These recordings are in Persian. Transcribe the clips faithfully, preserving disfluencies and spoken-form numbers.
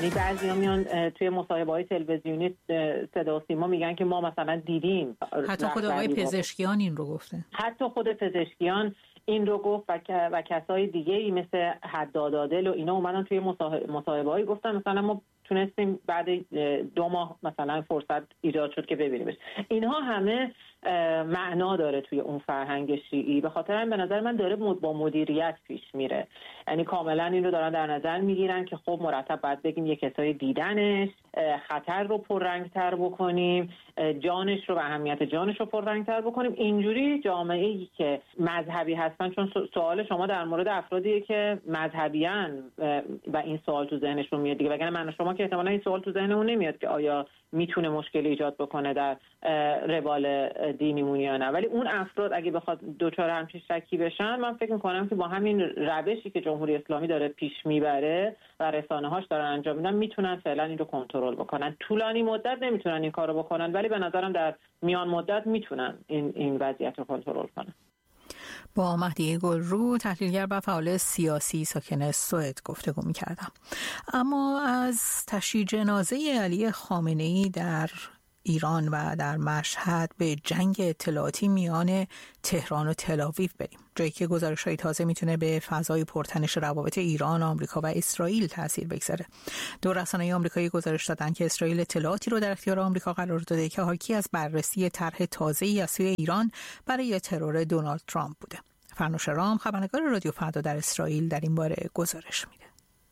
یعنی بعضیا میان توی مصاحبه‌های تلویزیونی صدا و سیما میگن که ما مثلا دیدیم، حتی خود آقای پزشکیان این رو گفته، حتی خود پزشکیان این رو گفت و, و کسای دیگه‌ای مثل حداد عادل و اینا اومدن توی مصاحبه‌هایی گفتن مثلا ما تونستیم بعد دو ماه مثلا فرصت ایجاد شد که ببینیمش. اینها همه معنا داره توی اون فرهنگ شیعی، به خاطر این به نظر من داره با مدیریت پیش میره. یعنی کاملا این رو دارن در نظر میگیرن که خب مرتب باید بگیم یه کسای دیدنش، خطر رو پررنگ‌تر بکنیم، جانش رو و اهمیت جانش رو پررنگ‌تر بکنیم. اینجوری جامعه‌ای که مذهبی هستن، چون سوال شما در مورد افرادیه که مذهبیان و این سوال تو ذهنشون میاد دیگه، وگرنه من و شما که احتمالاً این سوال تو ذهنمون نمیاد که آیا میتونه مشکل ایجاد بکنه در روال دینیمون یا نه. ولی اون افراد اگه بخواد دوچار همچین شکی بشن، من فکر میکنم که با همین روشی که جمهوری اسلامی داره پیش میبره و رسانه‌هاش دارن انجام میدن میتونن فعلا این رو کنترل بکنن. طولانی مدت نمیتونن این کارو بکنن، ولی به نظرم در میان مدت میتونن این این وضعیت رو کنترل کنن. با مهدیه گلرو، تحلیلگر و فعال سیاسی ساکن سوئد گفتگو می‌کردم. اما از تشییع جنازه علی خامنه‌ای در ایران و در مشهد به جنگ اطلاعاتی میان تهران و تل‌آویو بریم، جایی که گزارش‌های تازه میتونه به فضای پرتنش روابط ایران، آمریکا و اسرائیل تاثیر بگذاره. دو رسانه آمریکایی گزارش دادن که اسرائیل اطلاعاتی رو در اختیار آمریکا قرار داده که حاکی از بررسی طرح تازه‌ای از سوی ایران برای ترور دونالد ترامپ بوده. فرنوش رام، خبرنگار رادیو فردا در اسرائیل، در این باره گزارش میده.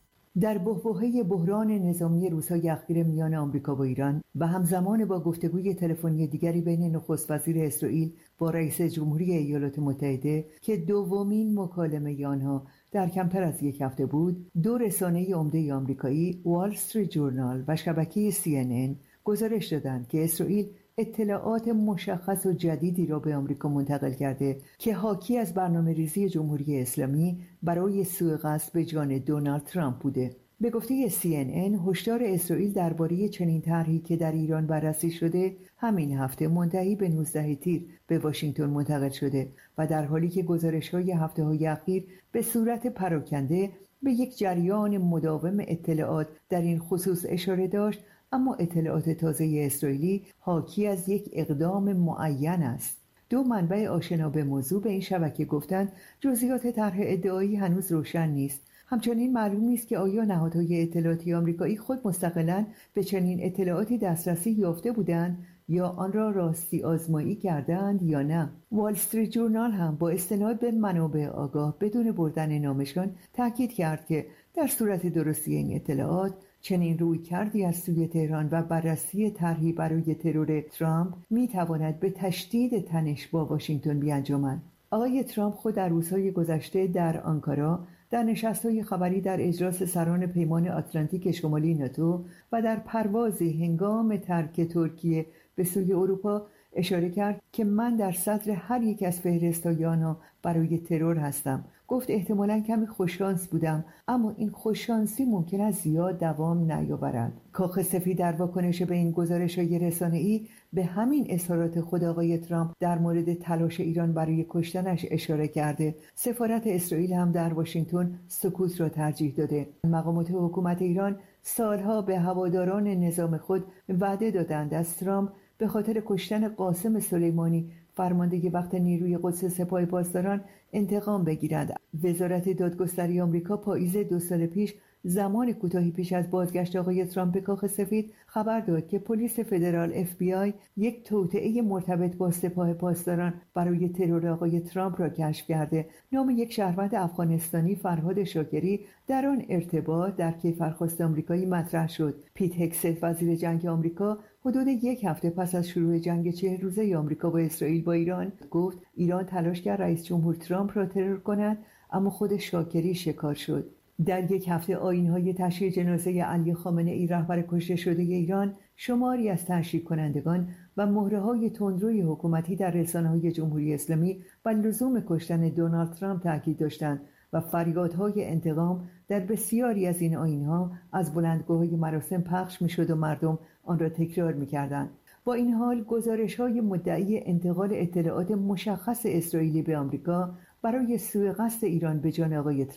در بحبوحه بحران نظامی روزهای اخیر میان آمریکا و ایران و همزمان با گفتگوی تلفنی دیگری بین نخست وزیر اسرائیل با رئیس جمهوری ایالات متحده که دومین مکالمه آنها در کمتر از یک هفته بود، دو رسانه عمده آمریکایی، وال استریت جورنال و شبکه سی ان ان، گزارش دادند که اسرائیل اطلاعات مشخص و جدیدی را به آمریکا منتقل کرده که حاکی از برنامه‌ریزی جمهوری اسلامی برای سوء قصد به جان دونالد ترامپ بوده. به گفته سی ان ان، هشدار اسرائیل درباره چنین طرحی که در ایران بررسی شده همین هفته منتهی به نوزدهم تیر به واشنگتن منتقل شده و در حالی که گزارش‌های هفته‌های اخیر به صورت پراکنده به یک جریان مداوم اطلاعات در این خصوص اشاره داشت، اما اطلاعات تازه اسرائیلی حاکی از یک اقدام معین است. دو منبع آشنا به موضوع به این شبکه گفتند جزئیات طرح ادعایی هنوز روشن نیست. همچنین معلوم نیست که آیا نهادهای اطلاعاتی آمریکایی خود مستقلاً به چنین اطلاعاتی دسترسی یافته بودند یا آن را راستی آزمایی کردند یا نه. وال استریت جورنال هم با استناد به منابع آگاه بدون بردن نامشان تاکید کرد که در صورت درستی این اطلاعات، چنین روی کردی از سوی تهران و بررسی طرحی برای ترور ترامپ می تواند به تشدید تنش با واشنگتن بیانجامد. آقای ترامپ خود در روزهای گذشته در آنکارا در نشست‌های خبری در اجلاس سران پیمان آتلانتیک شمالی ناتو و در پروازی هنگام ترک ترکیه به سوی اروپا اشاره کرد که من در صدر هر یک از فهرست‌های آنها برای ترور هستم. گفت احتمالاً کمی خوششانس بودم، اما این خوششانسی ممکن است زیاد دوام نیاورد. کاخ سفید در واکنش به این گزارش‌های رسانه‌ای به همین اظهارات خود آقای ترامپ در مورد تلاش ایران برای کشتنش اشاره کرده. سفارت اسرائیل هم در واشنگتن سکوت را ترجیح داده. مقامات حکومت ایران سالها به هواداران نظام خود وعده دادند از ترامپ به خاطر کشتن قاسم سلیمانی، فرمانده وقت نیروی قدس سپاه پاسداران، انتقام بگیرند. وزارت دادگستری آمریکا پاییز دو سال پیش، زمان کوتاهی پیش از بازگشت آقای ترامپ به کاخ سفید، خبر داد که پلیس فدرال اف بی آی یک توطئه مرتبط با سپاه پاسداران برای ترور آقای ترامپ را کشف کرده. نام یک شهروند افغانستانی، فرهاد شاکری، در آن ارتباط در کیفرخواست آمریکایی مطرح شد. پیت هگست، وزیر جنگ آمریکا، حدود یک هفته پس از شروع جنگ چهل روزه آمریکا با اسرائیل با ایران گفت ایران تلاش کرد رئیس جمهور ترامپ را ترور کند، اما خود شاکری شکار شد. در یک هفته آیین‌های تشییع جنازه علی خامنه‌ای، رهبر کشته شده ایران، شماری از تشریح کنندگان و مهره‌های تندروی حکومتی در رسانه‌های جمهوری اسلامی و لزوم کشتن دونالد ترامپ تاکید داشتند و فریادهای انتقام در بسیاری از این آیین‌ها از بلندگوهای مراسم پخش می‌شد و مردم آن را تکرار می‌کردند. با این حال گزارش‌های مدعی انتقال اطلاعات مشخص اسرائیلی به آمریکا برای سوء قصد ایران به جان آقای ترامپ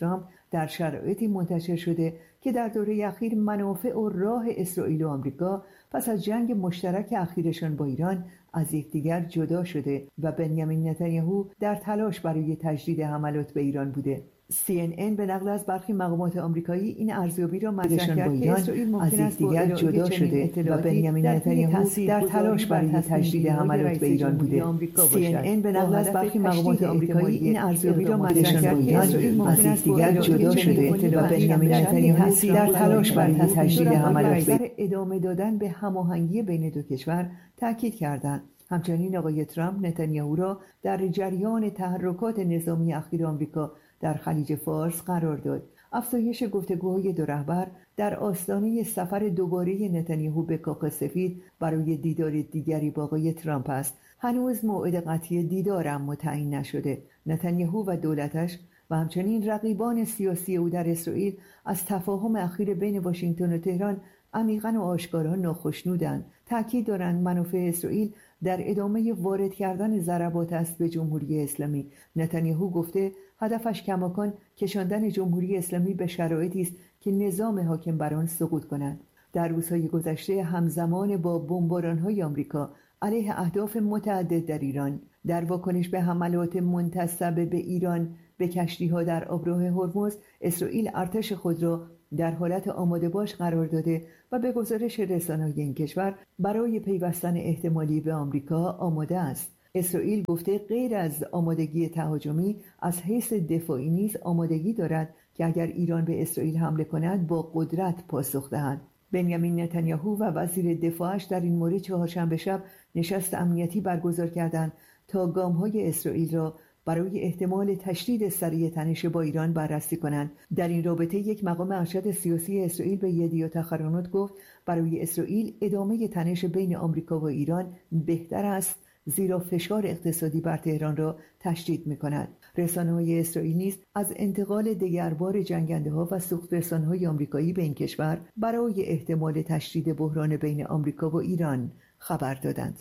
در شرایطی منتشر شده که در دوره اخیر منافع و راه اسرائیل و آمریکا پس از جنگ مشترک اخیرشان با ایران از یکدیگر جدا شده و بنیامین نتانیاهو در تلاش برای تجدید حملات به ایران بوده. سی ان ان به نقل از برخی مقامات آمریکایی این ارزیابی را مطرح کرد که اسرائیل از یکدیگر جدا شده و بنیامین نتانیاهو در تلاش برای تجدید حملات به ایران بوده. سی ان ان به نقل از برخی مقامات آمریکایی این ارزیابی را مطرح کرد که اسرائیل از یکدیگر جدا شده و بنیامین نتانیاهو در تلاش برای تجدید حملات به ادامه دادن به هماهنگی بین دو کشور تاکید کردند. همچنین آقای ترامپ نتانیاهو را در جریان تحرکات نظامی اخیر آمریکا در خلیج فارس قرار داد. افزایش گفتگوهای دو رهبر در آستانه سفر دوباره نتانیاهو به کاخ سفید برای دیدار دیگری با آقای ترامپ است. هنوز موعد قطعی دیدار اما تعیین نشده. نتانیاهو و دولتش و همچنین رقیبان سیاسی او در اسرائیل از تفاهم اخیر بین واشنگتن و تهران عمیقاً و آشکارا ناخشنودند. تأکید دارند منافع اسرائیل در ادامه وارد کردن ضربات است به جمهوری اسلامی. نتانیاهو گفته هدفش کماکان کشاندن جمهوری اسلامی به شرایطی است که نظام حاکم بر آن سقوط کند. در روزهای گذشته همزمان با بمباران‌های آمریکا علیه اهداف متعدد در ایران در واکنش به حملات منتسب به ایران به کشتی‌ها در آبراه هرمز، اسرائیل ارتش خود را در حالت آماده باش قرار داده و به گزارش رسانه‌های این کشور برای پیوستن احتمالی به آمریکا آماده است. اسرائیل گفته غیر از آمادگی تهاجمی از حیث دفاعی نیز آمادگی دارد که اگر ایران به اسرائیل حمله کند با قدرت پاسخ دهد. بنیامین نتانیاهو و وزیر دفاعش در این مورد چهارشنبه شب نشست امنیتی برگزار کردند تا گام‌های اسرائیل را برای احتمال تشدید سریع تنش با ایران بررسی کنند. در این رابطه یک مقام ارشد سیاسی اسرائیل به یدیوت اخرونوت گفت برای اسرائیل ادامه تنش بین آمریکا و ایران بهتر است، زیرا فشار اقتصادی بر تهران را تشدید می‌کند. رسانه‌های اسرائیل نیز از انتقال دگربار جنگنده‌ها و سوخت‌رسان‌های آمریکایی به این کشور برای احتمال تشدید بحران بین آمریکا و ایران خبر دادند.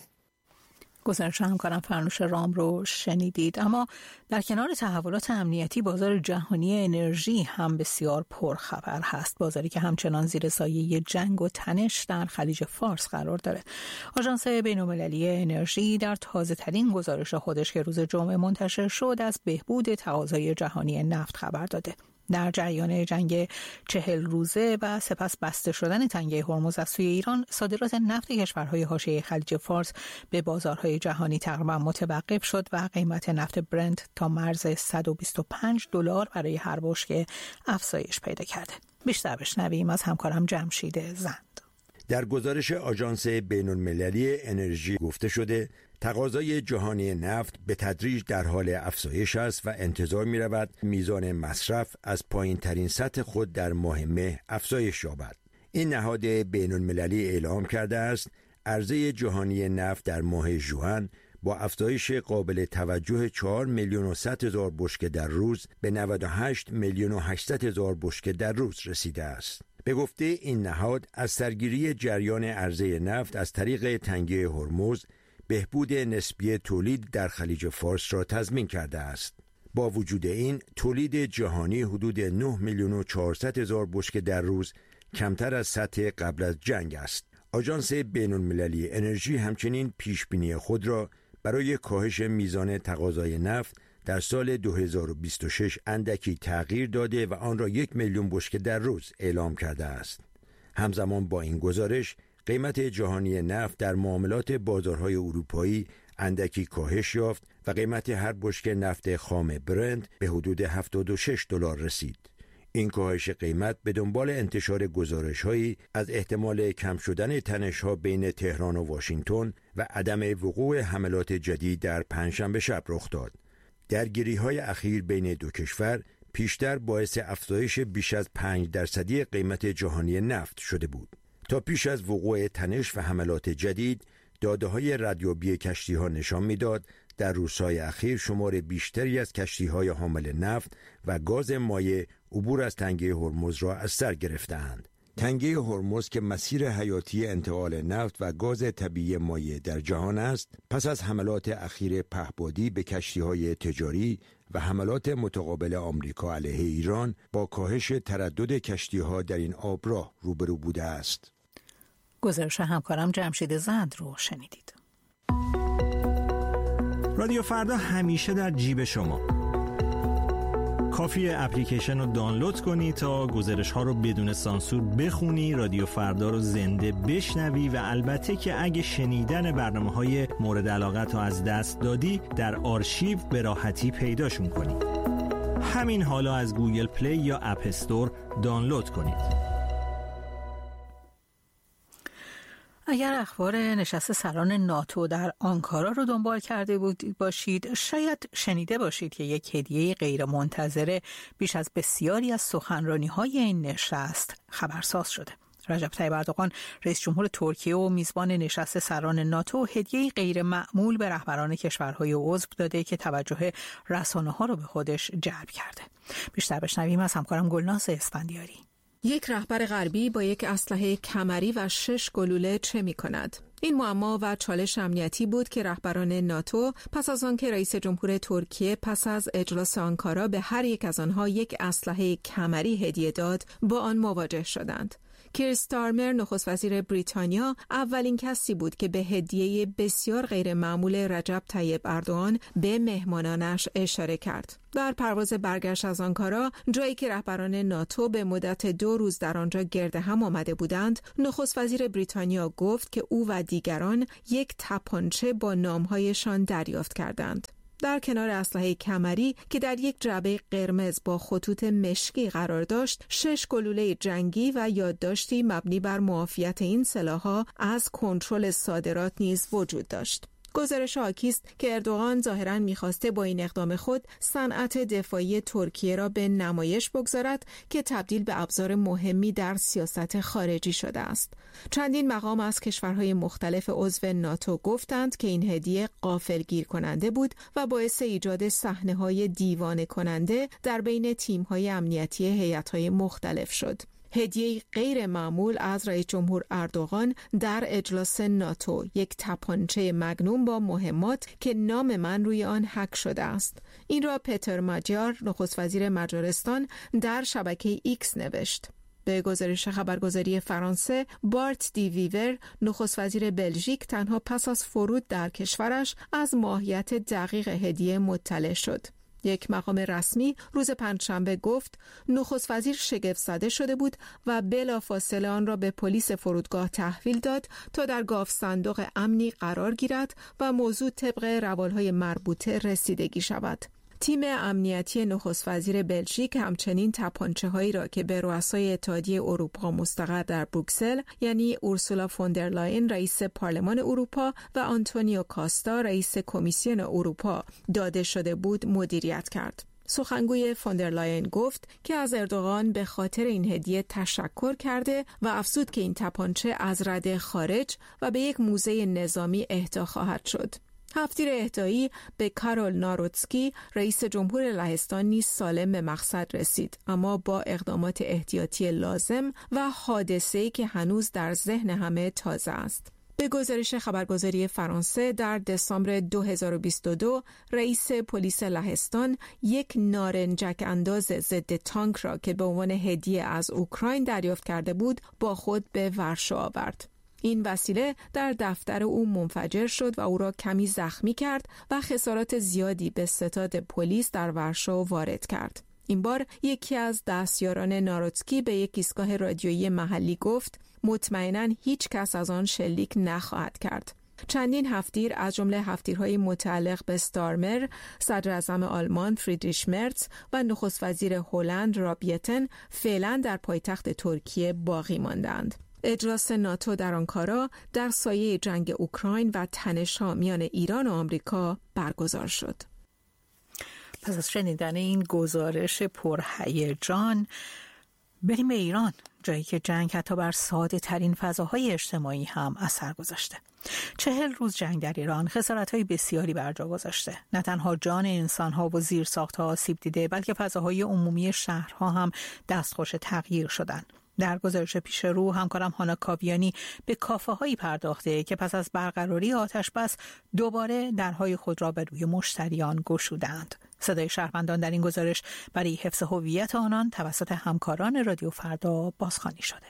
گزارش همکارم فرنوش رام رو شنیدید. اما در کنار تحولات امنیتی بازار جهانی انرژی هم بسیار پرخبر هست، بازاری که همچنان زیر سایه جنگ و تنش در خلیج فارس قرار داره. آژانس بین‌المللی انرژی در تازه ترین گزارش خودش که روز جمعه منتشر شد از بهبود تقاضای جهانی نفت خبر داده. در جریان جنگ چهل روزه و سپس بسته شدن تنگه هرمز از سوی ایران، صادرات نفت کشورهای حاشیه خلیج فارس به بازارهای جهانی تقریبا متوقف شد و قیمت نفت برنت تا مرز صد و بیست و پنج دلار برای هر بشکه افزایش پیدا کرده. بیشتر بشنویم از همکارم جمشید زند. در گزارش آژانس بین‌المللی انرژی گفته شده تقاضای جهانی نفت به تدریج در حال افزایش است و انتظار می رود میزان مصرف از پایین ترین سطح خود در ماه مه افزایش یابد. این نهاد بین المللی اعلام کرده است عرضه جهانی نفت در ماه ژوئن با افزایش قابل توجه چهار میلیون و صد هزار بشکه در روز به نود و هشت میلیون و هشتصد هزار بشکه در روز رسیده است. به گفته این نهاد از سرگیری جریان عرضه نفت از طریق تنگه هرمز بهبود نسبی تولید در خلیج فارس را تضمین کرده است. با وجود این تولید جهانی حدود نه میلیون و چهارصد هزار بشکه در روز کمتر از سطح قبل از جنگ است. آژانس بین‌المللی انرژی همچنین پیشبینی خود را برای کاهش میزان تقاضای نفت در سال دو هزار و بیست و شش اندکی تغییر داده و آن را یک میلیون بشکه در روز اعلام کرده است. همزمان با این گزارش قیمت جهانی نفت در معاملات بازارهای اروپایی اندکی کاهش یافت و قیمت هر بشکه نفت خام برنت به حدود هفتاد و شش دلار رسید. این کاهش قیمت به دنبال انتشار گزارش‌هایی از احتمال کم شدن تنش‌ها بین تهران و واشنگتن و عدم وقوع حملات جدید در پنجشنبه شب رخ داد. درگیری‌های اخیر بین دو کشور پیشتر باعث افزایش بیش از پنج درصدی قیمت جهانی نفت شده بود. تا پیش از وقوع تنش و حملات جدید، داده‌های ردیابی کشتی‌ها نشان می‌داد در روزهای اخیر شمار بیشتری از کشتی‌های حامل نفت و گاز مایع عبور از تنگه هرمز را از سر گرفته‌اند. تنگه هرمز که مسیر حیاتی انتقال نفت و گاز طبیعی مایع در جهان است، پس از حملات اخیر پهپادی به کشتی‌های تجاری و حملات متقابل آمریکا علیه ایران با کاهش تردد کشتی‌ها در این آبراه روبرو بوده است. گزارش همکارم جمشید زند رو شنیدید. رادیو فردا همیشه در جیب شما. کافیه اپلیکیشن رو دانلود کنی تا گزارش ها رو بدون سانسور بخونی، رادیو فردا رو زنده بشنوی و البته که اگه شنیدن برنامه های مورد علاقت رو از دست دادی در آرشیو به راحتی پیداشون کنی. همین حالا از گوگل پلی یا اپ استور دانلود کنید. اگر اخبار نشست سران ناتو در آنکارا رو دنبال کرده بود باشید، شاید شنیده باشید که یک هدیه غیرمنتظره بیش از بسیاری از سخنرانی‌های این نشست خبرساز شده. رجب طیب اردوغان رئیس جمهور ترکیه و میزبان نشست سران ناتو هدیه غیر معمول به رهبران کشورهای عضو داده که توجه رسانه‌ها رو به خودش جلب کرده. بیشتر بشنویم از همکارم گلناز اسفندیاری. یک رهبر غربی با یک اسلحه کمری و شش گلوله چه می کند؟ این معما و چالش امنیتی بود که رهبران ناتو پس از آن که رئیس جمهور ترکیه پس از اجلاس آنکارا به هر یک از آنها یک اسلحه کمری هدیه داد، با آن مواجه شدند. کیر استارمر نخست وزیر بریتانیا اولین کسی بود که به هدیه بسیار غیر معمول رجب طیب اردوغان به مهمانانش اشاره کرد. در پرواز برگشت از آنکارا، جایی که رهبران ناتو به مدت دو روز در آنجا گرد هم آمده بودند، نخست وزیر بریتانیا گفت که او و دیگران یک تپانچه با نامهایشان دریافت کردند. در کنار اسلحه کمری که در یک جعبه قرمز با خطوط مشکی قرار داشت، شش گلوله جنگی و یادداشتی مبنی بر معافیت این سلاح‌ها از کنترل صادرات نیز وجود داشت. گزارش حاکی است که اردوغان ظاهراً می‌خواسته با این اقدام خود صنعت دفاعی ترکیه را به نمایش بگذارد که تبدیل به ابزار مهمی در سیاست خارجی شده است. چندین مقام از کشورهای مختلف عضو ناتو گفتند که این هدیه غافلگیر کننده بود و باعث ایجاد صحنه‌های دیوانه کننده در بین تیم‌های امنیتی هیئت‌های مختلف شد. هدیه غیر معمول از رئیس جمهور اردوغان در اجلاس ناتو، یک تپانچه مگنوم با مهمات که نام من روی آن هک شده است. این را پتر ماجیار نخست وزیر مجارستان در شبکه ایکس نوشت. به گزارش خبرگزاری فرانسه، بارت دی ویور نخست وزیر بلژیک تنها پس از فرود در کشورش از ماهیت دقیق هدیه مطلع شد. یک مقام رسمی روز پنجشنبه گفت نخست وزیر شگفت زده شده بود و بلافاصله آن را به پلیس فرودگاه تحویل داد تا در گاف صندوق امنی قرار گیرد و موضوع طبق روالهای مربوطه رسیدگی شود. تیم امنیتی نخست وزیر بلژیک همچنین تپانچه‌هایی را که به رؤسای اتحادیه اروپا مستقر در بروکسل، یعنی اورسولا فوندرلاین رئیس پارلمان اروپا و آنتونیو کاستا رئیس کمیسیون اروپا داده شده بود، مدیریت کرد. سخنگوی فوندرلاین گفت که از اردوغان به خاطر این هدیه تشکر کرده و افزود که این تپانچه از رده خارج و به یک موزه نظامی اهدا خواهد شد. هفتیر اهدایی به کارول ناروتسکی رئیس جمهور لهستان نیز سالم به مقصد رسید، اما با اقدامات احتیاطی لازم و حادثه‌ای که هنوز در ذهن همه تازه است. به گزارش خبرگزاری فرانسه، در دسامبر دو هزار و بیست و دو رئیس پلیس لهستان یک نارنجک انداز ضد تانک را که به عنوان هدیه از اوکراین دریافت کرده بود با خود به ورشو آورد. این وسیله در دفتر او منفجر شد و او را کمی زخمی کرد و خسارات زیادی به ستاد پلیس در ورشو وارد کرد. این بار یکی از دستیاران ناروتسکی به یک ایستگاه رادیویی محلی گفت مطمئناً هیچ کس از آن شلیک نخواهد کرد. چندین هفتیر از جمله هفتیرهای متعلق به استارمر، صدر اعظم آلمان فریدریش مرتز و نخست وزیر هلند رابیتن فعلا در پایتخت ترکیه باقی ماندند. اجلاس ناتو در آنکارا در سایه جنگ اوکراین و تنش‌ها میان ایران و آمریکا برگزار شد. پس از شنیدن این گزارش پرهیجان بریم به ایران، جایی که جنگ حتی بر ساده ترین فضاهای اجتماعی هم اثر گذاشته. چهل روز جنگ در ایران خسارت‌های بسیاری بر جا گذاشته. نه تنها جان انسان‌ها و زیرساخت‌ها آسیب دیده، بلکه فضاهای عمومی شهرها هم دستخوش تغییر شدن. در گزارش پیش رو همکارم هانا کاویانی به کافه هایی پرداخته که پس از برقراری آتش بس دوباره درهای خود را به روی مشتریان گشودند. صدای شهروندان در این گزارش برای حفظ هویت آنان توسط همکاران رادیو فردا بازخوانی شده.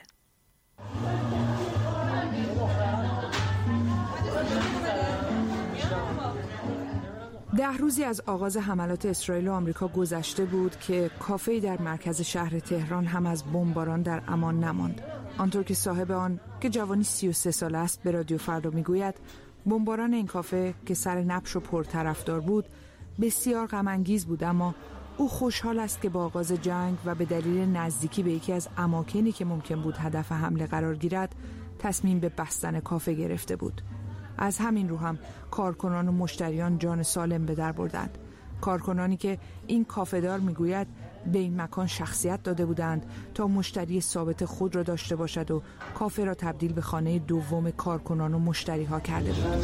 ده روزی از آغاز حملات اسرائیل و آمریکا گذشته بود که کافه‌ای در مرکز شهر تهران هم از بمباران در امان نماند. آنطور که صاحب آن که جوانی سی و سه ساله است به رادیو فردا میگوید بمباران این کافه که سر نبش و پرطرفدار بود بسیار غم انگیز بود، اما او خوشحال است که با آغاز جنگ و به دلیل نزدیکی به یکی از اماکنی که ممکن بود هدف حمله قرار گیرد تصمیم به بستن کافه گرفته بود. از همین رو هم کارکنان و مشتریان جان سالم به در بردند. کارکنانی که این کافه‌دار میگوید به این مکان شخصیت داده بودند تا مشتری ثابت خود را داشته باشد و کافه را تبدیل به خانه دوم کارکنان و مشتری ها کرده بود.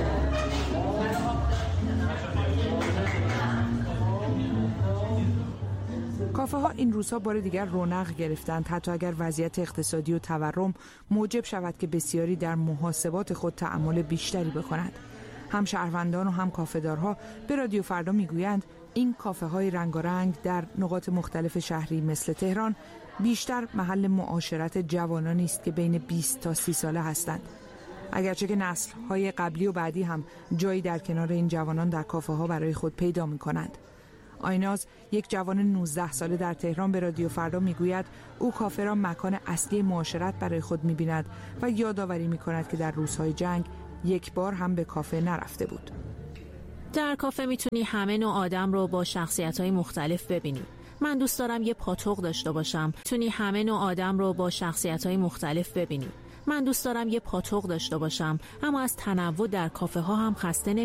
کافه ها این روزها بار دیگر رونق گرفتند، حتی اگر وضعیت اقتصادی و تورم موجب شود که بسیاری در محاسبات خود تأمل بیشتری بکنند. هم شهروندان و هم کافه‌دارها به رادیو فردا میگویند این کافه های رنگارنگ در نقاط مختلف شهری مثل تهران بیشتر محل معاشرت جوانانی است که بین بیست تا سی ساله هستند. اگرچه که نسل های قبلی و بعدی هم جایی در کنار این جوانان در کافه ها برای خود پیدا می کنند. آیناز، یک جوان نوزده ساله در تهران به رادیو فردا میگوید او کافه را مکان اصلی معاشرت برای خود می‌بیند و یادآوری می‌کند که در روزهای جنگ یک بار هم به کافه نرفته بود. در کافه میتونی همه نوع آدم رو با شخصیت‌های مختلف ببینی. من دوست دارم یه پاتوق داشته باشم. میتونی همه نوع آدم رو با شخصیت‌های مختلف ببینی. من دوست دارم یه پاتوق داشته باشم، اما از تنوع در کافه ها هم خسته